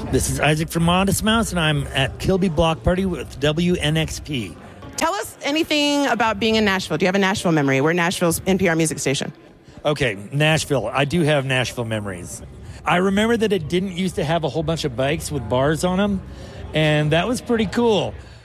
This is Isaac from Modest Mouse, and I'm at Kilby Block Party with WNXP. Tell us anything about being in Nashville. Do you have a Nashville memory? We're Nashville's NPR music station. Okay, Nashville. I do have Nashville memories. I remember that it didn't used to have a whole bunch of bikes with bars on them, and that was pretty cool.